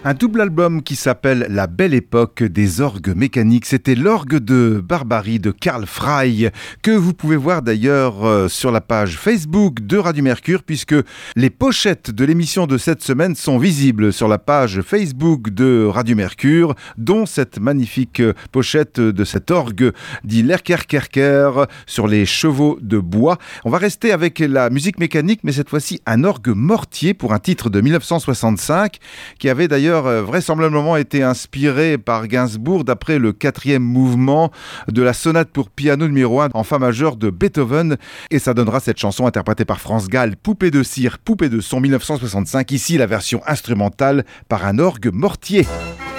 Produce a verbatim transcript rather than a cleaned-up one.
Un double album qui s'appelle La Belle Époque des orgues mécaniques. C'était l'orgue de Barbarie de Karl Fry, que vous pouvez voir d'ailleurs euh, sur la page Facebook de Radio Mercure, puisque les pochettes de l'émission de cette semaine sont visibles sur la page Facebook de Radio Mercure, dont cette magnifique pochette de cet orgue dit Lerkerkerker sur les chevaux de bois. On va rester avec la musique mécanique, mais cette fois-ci un orgue mortier pour un titre de dix-neuf cent soixante-cinq, qui avait d'ailleurs vraisemblablement été inspiré par Gainsbourg d'après le quatrième mouvement de la sonate pour piano numéro un en fa majeur de Beethoven, et ça donnera cette chanson interprétée par France Gall, Poupée de cire, Poupée de son dix-neuf cent soixante-cinq, ici la version instrumentale par un orgue mortier.